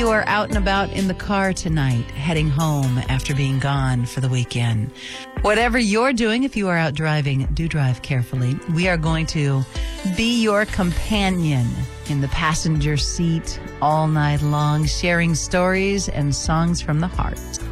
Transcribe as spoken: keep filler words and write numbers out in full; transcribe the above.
you are out and about in the car tonight, heading home after being gone for the weekend. Whatever you're doing, if you are out driving, do drive carefully. We are going to be your companion in the passenger seat all night long, sharing stories and songs from the heart.